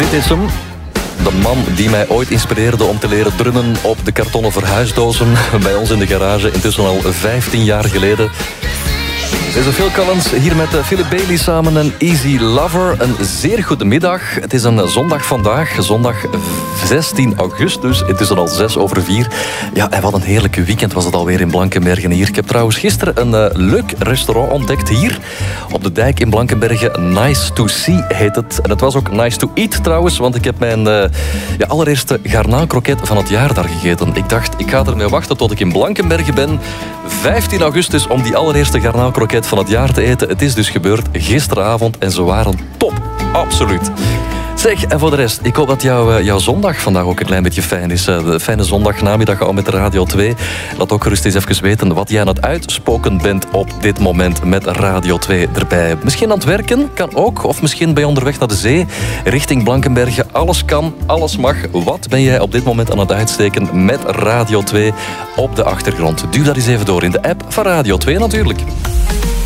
Dit is hem. De man die mij ooit inspireerde om te leren drummen op de kartonnen verhuisdozen bij ons in de garage, intussen al 15 jaar geleden. Er is Phil Collins hier met Philip Bailey samen en Easy Lover. Een zeer goede middag. Het is een zondag vandaag, zondag 16 augustus. Het is al 4:06. Ja, en wat een heerlijke weekend was het alweer in Blankenbergen hier. Ik heb trouwens gisteren een leuk restaurant ontdekt hier op de dijk in Blankenbergen. Nice to See heet het. En het was ook nice to eat trouwens, want ik heb mijn allereerste garnaalkroket van het jaar daar gegeten. Ik dacht, ik ga ermee wachten tot ik in Blankenbergen ben. 15 augustus om die allereerste garnaalkroket van het jaar te eten. Het is dus gebeurd gisteravond en ze waren top. Absoluut. Zeg, en voor de rest, ik hoop dat jouw zondag vandaag ook een klein beetje fijn is. De fijne zondagnamiddag al met de Radio 2. Laat ook gerust eens even weten wat jij aan het uitspoken bent op dit moment met Radio 2 erbij. Misschien aan het werken, kan ook. Of misschien ben je onderweg naar de zee, richting Blankenbergen. Alles kan, alles mag. Wat ben jij op dit moment aan het uitsteken met Radio 2 op de achtergrond? Duw dat eens even door in de app van Radio 2 natuurlijk.